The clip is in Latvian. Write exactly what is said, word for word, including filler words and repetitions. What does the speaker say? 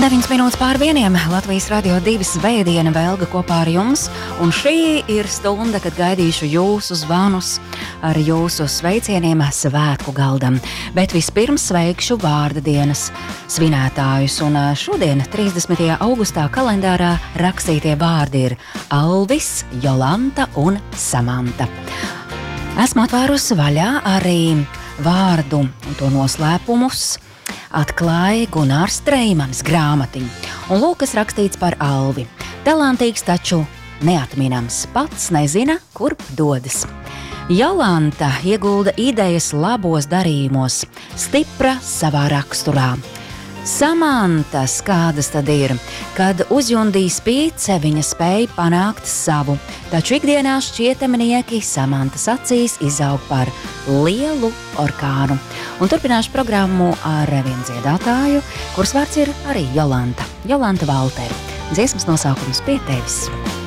deviņas minūtes pār vieniem Latvijas Radio divi svētdiena Velga kopā ar jums, un šī ir stunda, kad gaidīšu jūsu zvanus ar jūsu sveicieniem svētku galdam. Bet vispirms sveikšu vārda dienas svinētājus, un šodien, trīsdesmitajā augustā kalendārā rakstītie vārdi ir Alvis, Jolanta un Samanta. Esmu atvērusi vaļā arī vārdu un to noslēpumus atklāja Gunārs Streimanis grāmatiņu. Un lūk, kas rakstīts par Alvi. Talantīgs, taču neatminams, pats nezina, kurp dodas. Jolanta iegulda idejas labos darījumos, stipra savā raksturā. Samanta, kādas tad ir, kad uzjundīja spīce, viņa spēja panākt savu, taču ikdienā šķietamnieki Samantas acīs izaug par lielu orkānu. Un turpināšu programmu ar vienu dziedātāju, kuras vārds ir arī Jolanta, Jolanta Valteri. Dziesmas nosaukums Pie tevis.